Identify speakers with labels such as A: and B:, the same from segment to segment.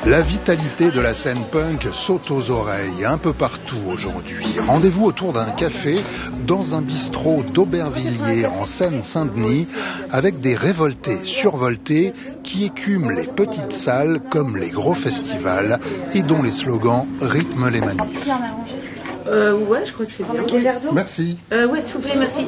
A: La vitalité de la scène punk saute aux oreilles un peu partout aujourd'hui. Rendez-vous autour d'un café dans un bistrot d'Aubervilliers en Seine-Saint-Denis avec des révoltés survoltés qui écument les petites salles comme les gros festivals et dont les slogans rythment les manifs.
B: Ouais, je crois que c'est bien.
A: Merci.
B: Ouais, s'il vous plaît, merci.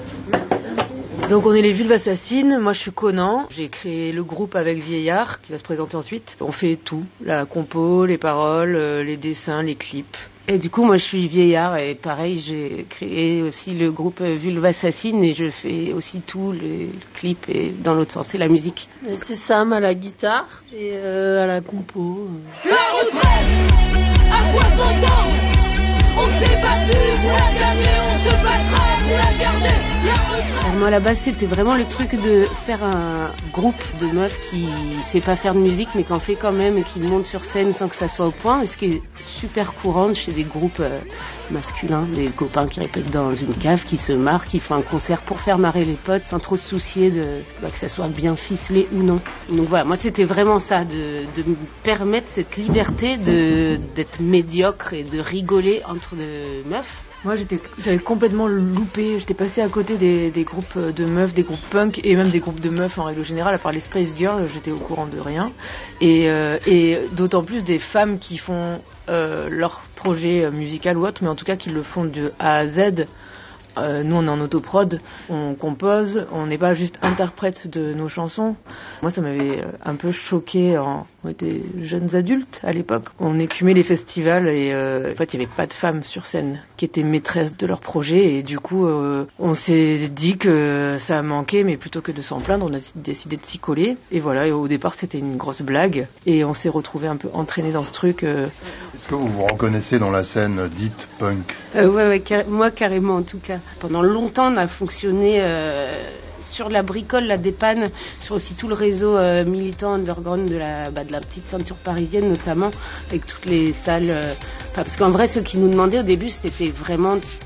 B: Donc on est les Vulves Assassines, moi je suis Conan, j'ai créé le groupe avec Vieillard qui va se présenter ensuite. On fait tout, la compo, les paroles, les dessins, les clips. Et du coup moi je suis Vieillard et pareil j'ai créé aussi le groupe Vulves Assassines et je fais aussi tout, les clips et dans l'autre sens c'est la musique. Et c'est Sam à la guitare et à la compo.
C: La retraite à 60 ans, on s'est battu pour la gagner, on se battra pour la garder.
B: Alors moi à la base c'était vraiment le truc de faire un groupe de meufs qui sait pas faire de musique mais qui en fait quand même et qui monte sur scène sans que ça soit au point. Et ce qui est super courant chez des groupes masculins, des copains qui répètent dans une cave, qui se marrent, qui font un concert pour faire marrer les potes sans trop se soucier que ça soit bien ficelé ou non. Donc voilà, moi c'était vraiment ça, de me permettre cette liberté d'être médiocre et de rigoler entre les meufs.
D: Moi, j'avais complètement loupé. J'étais passée à côté des groupes de meufs, des groupes punk et même des groupes de meufs en règle générale. À part les Spice Girls, j'étais au courant de rien. Et d'autant plus des femmes qui font leur projet musical ou autre, mais en tout cas qui le font de A à Z. Nous, on est en autoprod, on compose, on n'est pas juste interprète de nos chansons. Moi, ça m'avait un peu choqué. On était jeunes adultes à l'époque. On écumait les festivals et en fait, il n'y avait pas de femmes sur scène qui étaient maîtresses de leur projet. Et du coup, on s'est dit que ça manquait, mais plutôt que de s'en plaindre, on a décidé de s'y coller. Et voilà, et au départ, c'était une grosse blague. Et on s'est retrouvés un peu entraînés dans ce truc.
A: Est-ce que vous vous reconnaissez dans la scène dite punk ?
B: Ouais, moi carrément en tout cas. Pendant longtemps, on a fonctionné sur la bricole, la dépanne, sur aussi tout le réseau militant underground de la petite ceinture parisienne notamment, avec toutes les salles. Parce qu'en vrai, ceux qui nous demandaient au début, c'était vraiment